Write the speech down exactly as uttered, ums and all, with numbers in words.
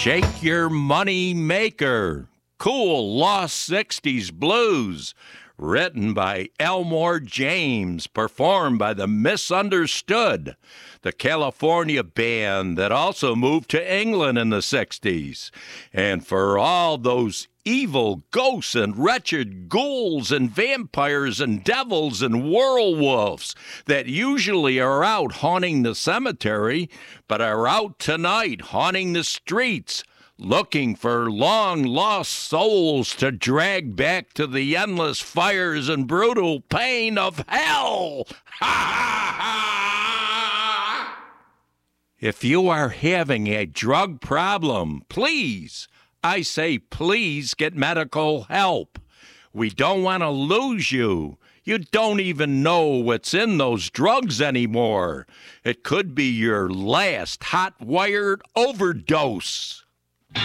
Shake Your Money Maker. Cool Lost sixties Blues. Written by Elmore James. Performed by the Misunderstood, the California band that also moved to England in the sixties. And for all those evil ghosts and wretched ghouls and vampires and devils and werewolves that usually are out haunting the cemetery, but are out tonight haunting the streets, looking for long-lost souls to drag back to the endless fires and brutal pain of hell. If you are having a drug problem, please, I say please get medical help. We don't want to lose you. You don't even know what's in those drugs anymore. It could be your last hot-wired overdose.